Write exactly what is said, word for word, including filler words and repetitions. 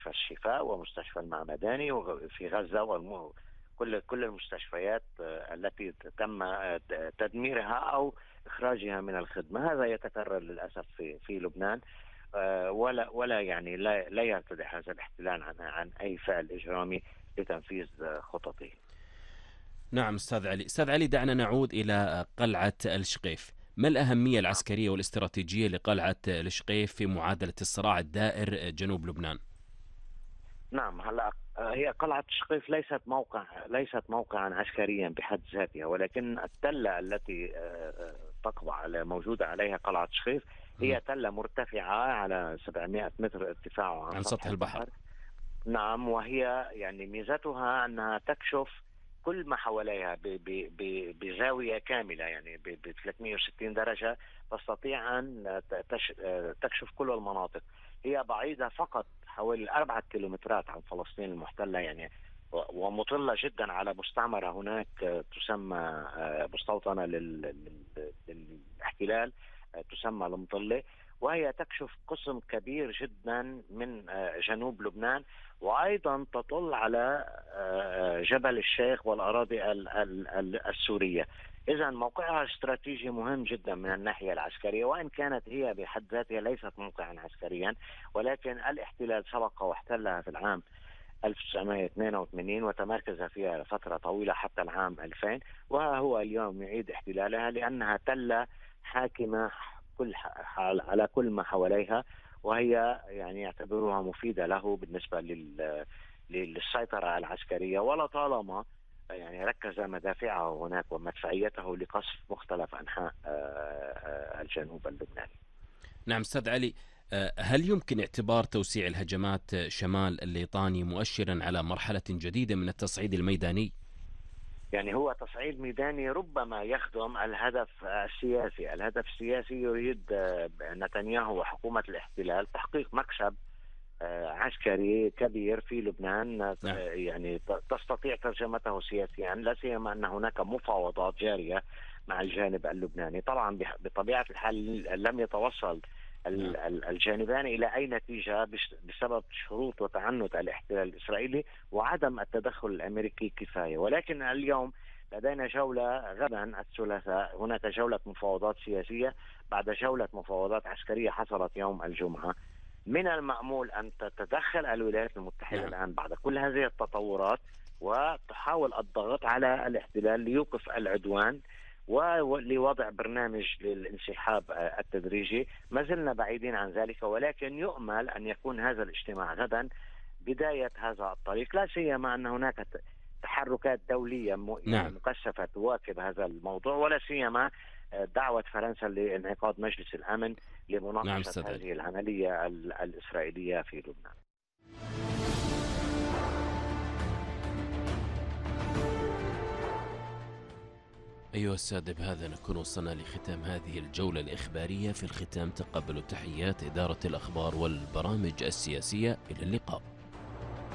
الشفاء ومستشفى المعمداني وفي غزة وكل كل المستشفيات التي تم تدميرها أو إخراجها من الخدمة. هذا يتكرر للأسف في في لبنان، ولا ولا يعني لا لا يرتدع هذا الاحتلال عن عن أي فعل إجرامي لتنفيذ خططه. نعم أستاذ علي. أستاذ علي، دعنا نعود إلى قلعة الشقيف. ما الأهمية نعم العسكرية والاستراتيجية لقلعة الشقيف في معادلة الصراع الدائر جنوب لبنان؟ نعم هلا هي قلعة الشقيف ليست موقع ليست موقعا عسكريا بحد ذاتها، ولكن التلة التي تقع على موجودة عليها قلعة الشقيف مم. هي تلة مرتفعة على سبعمائة متر ارتفاعها عن عن سطح سطح البحر. البحر. نعم، وهي يعني ميزتها أنها تكشف كل ما حواليها ب- ب- ب- بزاوية كاملة، يعني ب ثلاثمائة وستين درجة، تستطيع أن تش- تكشف كل المناطق. هي بعيدة فقط حوالي أربعة كيلومترات عن فلسطين المحتلة، يعني و- ومطلة جدا على مستعمرة هناك تسمى مستوطنة لل- لل- للاحتلال تسمى المطلة، وهي تكشف قسم كبير جدا من جنوب لبنان، وأيضا تطل على جبل الشيخ والأراضي السورية. إذا موقعها استراتيجي مهم جدا من الناحية العسكرية، وإن كانت هي بحد ذاتها ليست موقعا عسكريا، ولكن الاحتلال سبق واحتلها في العام ألف وتسعمائة واثنين وثمانين وتمركز فيها لفترة طويلة حتى العام ألفين، وها هو اليوم يعيد احتلالها لأنها تلة حاكمة كل على كل ما حواليها، وهي يعني يعتبروها مفيدة له بالنسبة لل للسيطرة العسكرية، ولطالما يعني ركز مدافعه هناك ومدفعيته لقصف مختلف أنحاء الجنوب اللبناني. نعم أستاذ علي، هل يمكن اعتبار توسيع الهجمات شمال الليطاني مؤشرا على مرحلة جديدة من التصعيد الميداني؟ يعني هو تصعيد ميداني ربما يخدم الهدف السياسي. الهدف السياسي يريد نتنياهو وحكومة الاحتلال تحقيق مكسب عسكري كبير في لبنان، نعم. يعني تستطيع ترجمته سياسيا، لا سيما أن هناك مفاوضات جارية مع الجانب اللبناني. طبعا بطبيعة الحال لم يتوصل نعم. الجانبان إلى أي نتيجة بسبب شروط وتعنت الاحتلال الإسرائيلي وعدم التدخل الأمريكي كفاية. ولكن اليوم لدينا جولة غدا الثلاثاء، هناك جولة مفاوضات سياسية بعد جولة مفاوضات عسكرية حصلت يوم الجمعة. من المأمول أن تتدخل الولايات المتحدة نعم. الآن بعد كل هذه التطورات وتحاول الضغط على الاحتلال ليوقف العدوان ولوضع برنامج للانسحاب التدريجي. ما زلنا بعيدين عن ذلك، ولكن يؤمل أن يكون هذا الاجتماع غدا بداية هذا الطريق، لا سيما أن هناك تحركات دولية يعني نعم. مكثفة تواكب هذا الموضوع، ولا سيما دعوة فرنسا لانعقاد مجلس الأمن نعم لمناقشة أستاذ علي. هذه العملية الإسرائيلية في لبنان. أيها السادة، بهذا نكون وصلنا لختام هذه الجولة الإخبارية. في الختام تقبلوا تحيات إدارة الأخبار والبرامج السياسية. إلى اللقاء.